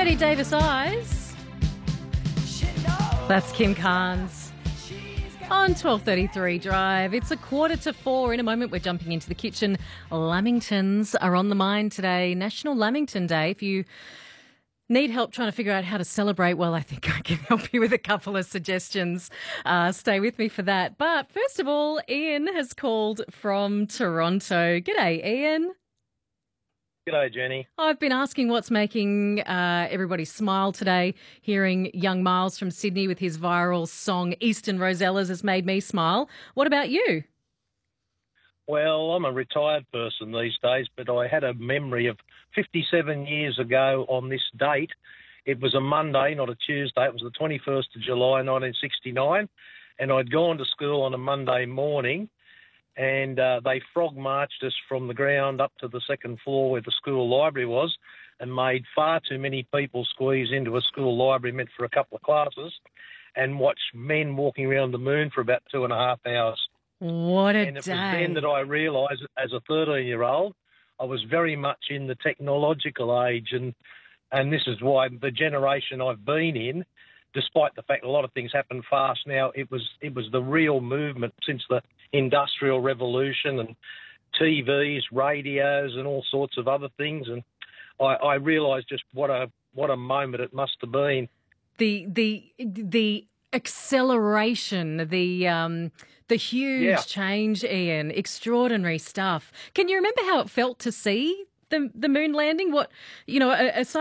Betty Davis Eyes. That's Kim Carnes on 12:33 Drive. It's 3:45. In a moment, we're jumping into the kitchen. Lamingtons are on the mind today. National Lamington Day. If you need help trying to figure out how to celebrate, well, I think I can help you with a couple of suggestions. Stay with me for that. But first of all, Ian has called from Toronto. G'day, Ian. G'day, Jenny. I've been asking what's making everybody smile today. Hearing young Miles from Sydney with his viral song Eastern Rosellas has made me smile. What about you? Well, I'm a retired person these days, but I had a memory of 57 years ago on this date. It was a Monday, not a Tuesday. It was the 21st of July, 1969, and I'd gone to school on a Monday morning, and they frog marched us from the ground up to the second floor where the school library was and made far too many people squeeze into a school library meant for a couple of classes and watch men walking around the moon for about 2.5 hours. What a day. And it was then that I realised as a 13-year-old I was very much in the technological age, and this is why the generation I've been in, despite the fact a lot of things happen fast now, it was the real movement since the Industrial Revolution and TVs, radios and all sorts of other things, and I realised just what a moment it must have been. The acceleration, the huge change, Ian, extraordinary stuff. Can you remember how it felt to see the moon landing? What, aside